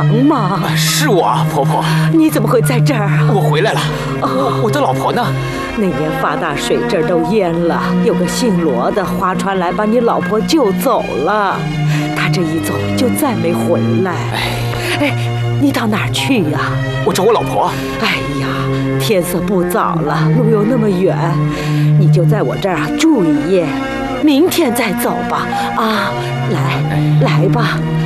忙吗？ 是我啊，婆婆。 你怎么会在这儿啊？ 我回来了。我的老婆呢？ 那年发大水，这儿都淹了，有个姓罗的划船来把你老婆救走了。他这一走就再没回来。哎，你到哪儿去呀？ 我找我老婆。 哎呀，天色不早了，路又那么远，你就在我这儿住一夜，明天再走吧。啊，来吧。